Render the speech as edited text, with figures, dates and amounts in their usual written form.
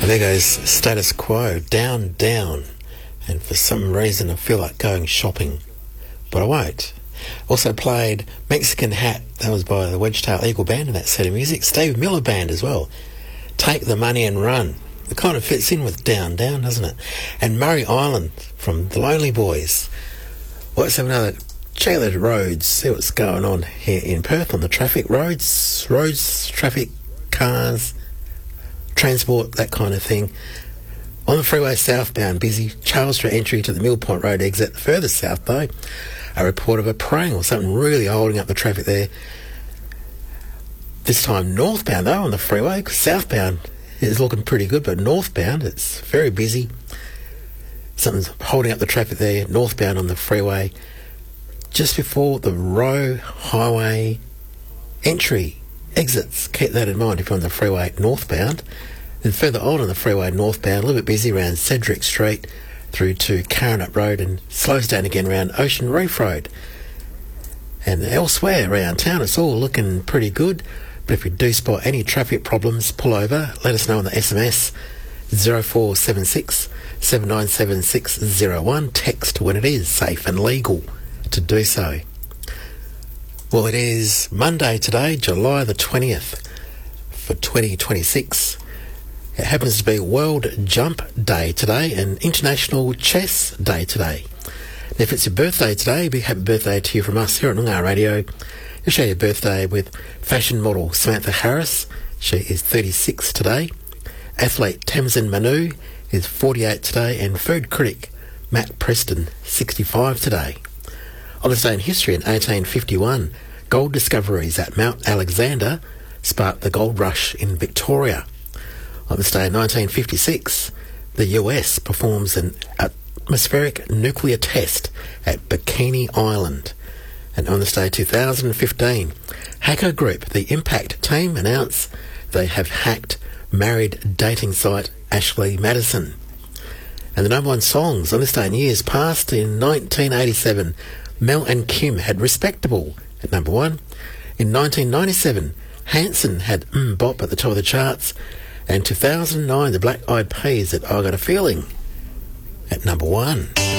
There goes Status Quo, Down, Down. And for some reason I feel like going shopping, but I won't. Also played Mexican Hat, that was by the Wedgetail Eagle Band in that set of music. Steve Miller Band as well. Take the Money and Run. It kind of fits in with Down, Down, doesn't it? And Murray Island from The Lonely Boys. Let's have another check out the roads, see what's going on here in Perth on the traffic. Roads, traffic, cars, transport, that kind of thing. On the freeway southbound, busy. Charles Street entry to the Mill Point Road exit. Further south though, a report of a prang or something really holding up the traffic there. This time northbound though on the freeway, 'cause southbound is looking pretty good, but northbound it's very busy. Something's holding up the traffic there, northbound on the freeway, just before the Roe Highway entry exits. Keep that in mind if you're on the freeway northbound. Then further on the freeway northbound, a little bit busy around Cedric Street through to Carrinup Road and slows down again around Ocean Reef Road. And elsewhere around town, it's all looking pretty good. But if you do spot any traffic problems, pull over. Let us know on the SMS 0476 797 601. Text when it is safe and legal to do so. Well, it is Monday today, July the 20th for 2026. It happens to be World Jump Day today and International Chess Day today. And if it's your birthday today, big happy birthday to you from us here at Noongar Radio. We'll share your birthday with fashion model Samantha Harris. She is 36 today. Athlete Tamsin Manu is 48 today. And food critic Matt Preston, 65 today. On this day in history in 1851, gold discoveries at Mount Alexander sparked the gold rush in Victoria. On this day in 1956, the US performs an atmospheric nuclear test at Bikini Island. And on this day 2015, hacker group The Impact team announced they have hacked married dating site Ashley Madison. And the number one songs on this day in years past, in 1987, Mel and Kim had Respectable at number one. In 1997, Hanson had Bop at the top of the charts. And 2009, the Black Eyed Peas at I Got a Feeling at number one.